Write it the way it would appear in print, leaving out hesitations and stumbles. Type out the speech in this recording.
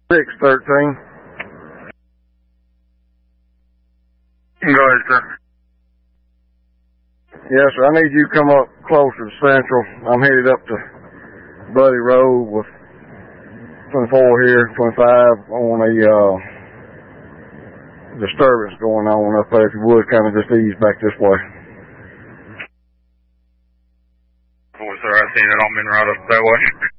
613. Go ahead, sir. Yes, sir. I need you to come up closer to Central. I'm headed up to Buddy Road with 24 here, 25 on a disturbance going on up there. If you would, kind of just ease back this way. Sir, I seen it. I'm in right up that way.